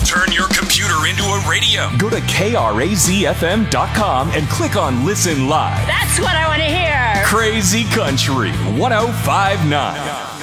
Turn your computer into a radio. Go to KRAZFM.com and click on Listen Live. That's what I want to hear. Crazy Country 1059.